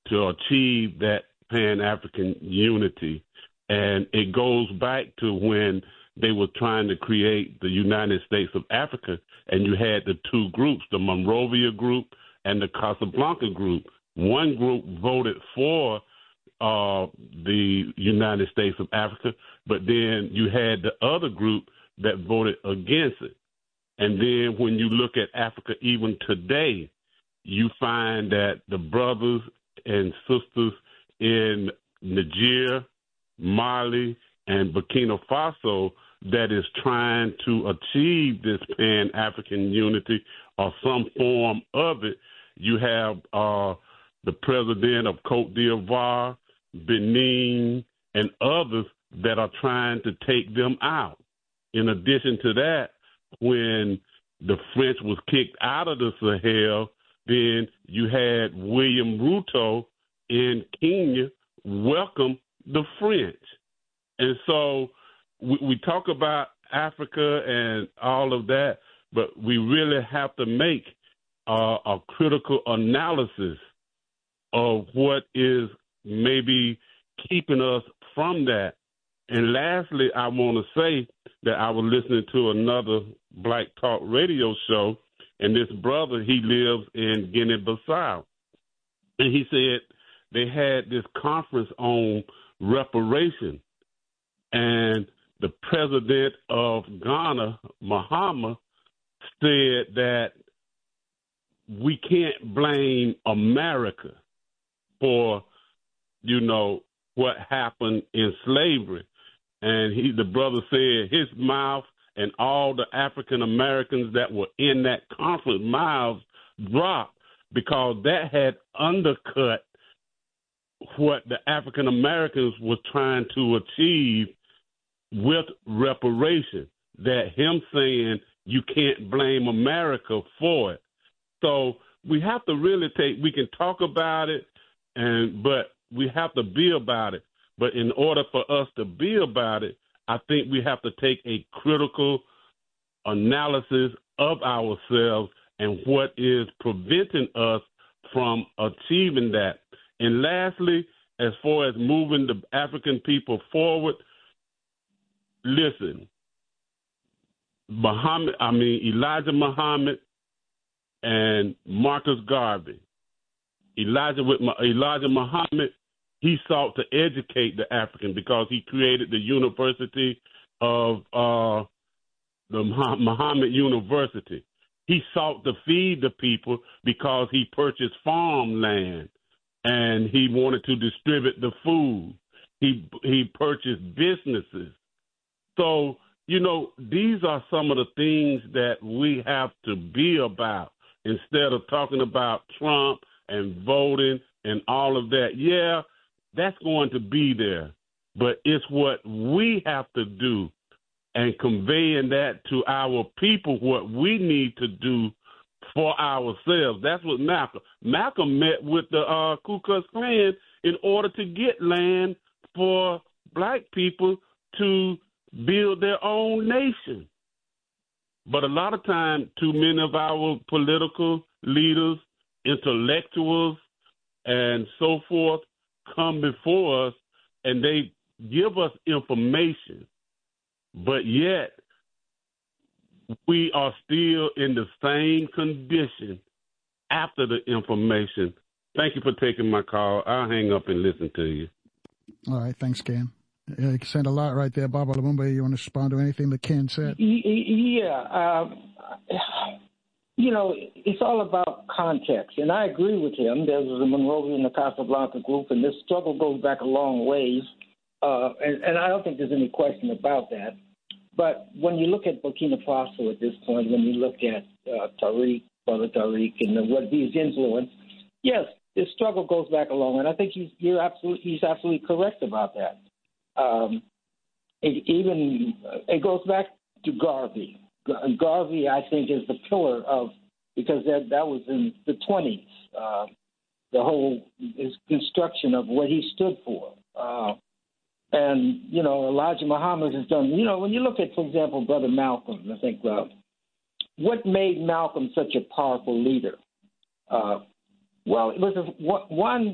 to achieve that Pan-African unity. And it goes back to when they were trying to create the United States of Africa, and you had the two groups, the Monrovia group and the Casablanca group. One group voted for the United States of Africa, but then you had the other group that voted against it. And then when you look at Africa even today, you find that the brothers and sisters in Niger, Mali, and Burkina Faso that is trying to achieve this Pan-African unity or some form of it. You have the president of Cote d'Ivoire, Benin, and others that are trying to take them out. In addition to that, when the French was kicked out of the Sahel, then you had William Ruto in Kenya welcome the French. And so we talk about Africa and all of that, but we really have to make a critical analysis of what is maybe keeping us from that. And lastly, I want to say that I was listening to another Black Talk radio show, and this brother, he lives in Guinea-Bissau. And he said they had this conference on reparation, and the president of Ghana, Mahama, said that we can't blame America for, what happened in slavery. And the brother said his mouth and all the African Americans that were in that conference mouths dropped because that had undercut what the African Americans were trying to achieve with reparation. That him saying you can't blame America for it. So we have to really we can talk about it, but we have to be about it. But in order for us to be about it, I think we have to take a critical analysis of ourselves and what is preventing us from achieving that. And lastly, as far as moving the African people forward, listen, Elijah Muhammad and Marcus Garvey. Elijah Muhammad, he sought to educate the African because he created the University of the Muhammad University. He sought to feed the people because he purchased farmland and he wanted to distribute the food. He purchased businesses. So, these are some of the things that we have to be about instead of talking about Trump and voting and all of that. Yeah, that's going to be there, but it's what we have to do and conveying that to our people, what we need to do for ourselves. That's what Malcolm met with the Ku Klux Klan in order to get land for black people to build their own nation. But a lot of times, too many of our political leaders, intellectuals, and so forth come before us and they give us information, but yet we are still in the same condition after the information. Thank you for taking my call. I'll hang up and listen to you. All right. Thanks, Ken. You said a lot right there. Baba Lumumba, you want to respond to anything that Ken said? Yeah. It's all about context, and I agree with him. There's the Monrovia and the Casablanca group, and this struggle goes back a long ways, and I don't think there's any question about that. But when you look at Burkina Faso at this point, when you look at Brother Tariq, and what he's influenced, yes, this struggle goes back a long way, and I think he's absolutely correct about that. It goes back to Garvey. Garvey, I think, is the pillar of, because that was in the 20s, the whole construction of what he stood for. And, Elijah Muhammad has done, when you look at, for example, Brother Malcolm, I think, what made Malcolm such a powerful leader? Well, it was one